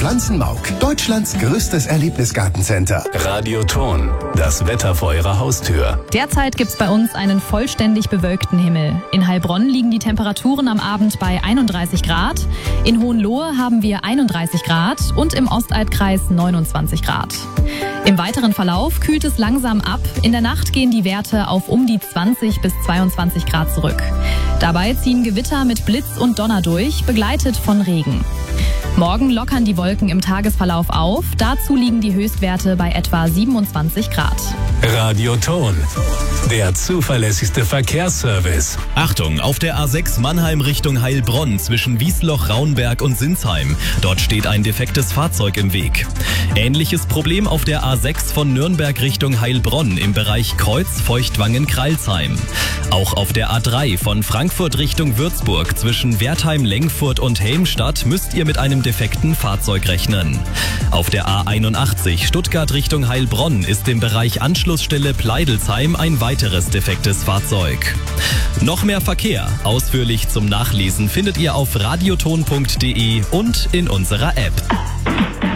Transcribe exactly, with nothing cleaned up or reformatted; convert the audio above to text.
Pflanzenmauk, Deutschlands größtes Erlebnisgartencenter. Radioton, das Wetter vor Ihrer Haustür. Derzeit gibt's bei uns einen vollständig bewölkten Himmel. In Heilbronn liegen die Temperaturen am Abend bei einunddreißig Grad. In Hohenlohe haben wir einunddreißig Grad und im Ostaldkreis neunundzwanzig Grad. Im weiteren Verlauf kühlt es langsam ab. In der Nacht gehen die Werte auf um die zwanzig bis zweiundzwanzig Grad zurück. Dabei ziehen Gewitter mit Blitz und Donner durch, begleitet von Regen. Morgen lockern die Wolken im Tagesverlauf auf. Dazu liegen die Höchstwerte bei etwa siebenundzwanzig Grad. Radioton, der zuverlässigste Verkehrsservice. Achtung, auf der A sechs Mannheim Richtung Heilbronn zwischen Wiesloch, Raunberg und Sinsheim. Dort steht ein defektes Fahrzeug im Weg. Ähnliches Problem auf der A sechs von Nürnberg Richtung Heilbronn im Bereich Kreuz Feuchtwangen-Kreilsheim. Auch auf der A drei von Frankfurt Richtung Würzburg zwischen Wertheim, Lengfurt und Helmstadt müsst ihr mit einem defekten Fahrzeug rechnen. Auf der A einundachtzig Stuttgart Richtung Heilbronn ist im Bereich Anschlussstelle Pleidelsheim ein weiteres defektes Fahrzeug. Noch mehr Verkehr, ausführlich zum Nachlesen, findet ihr auf radioton punkt de und in unserer App.